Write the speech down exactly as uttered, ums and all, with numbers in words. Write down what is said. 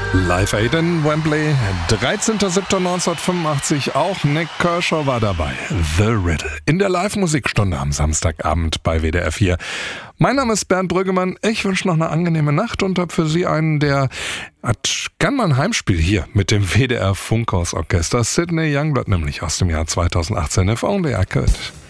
Live Aid in Wembley, dreizehnter siebter neunzehnhundertfünfundachtzig, auch Nik Kershaw war dabei. The Riddle in der Live-Musikstunde am Samstagabend bei W D R vier. Mein Name ist Bernd Brüggemann, ich wünsche noch eine angenehme Nacht und habe für Sie einen, der hat gern mal ein Heimspiel hier mit dem W D R Funkhausorchester. Sidney Youngblood nämlich aus dem Jahr zweitausendachtzehn, If Only I Could.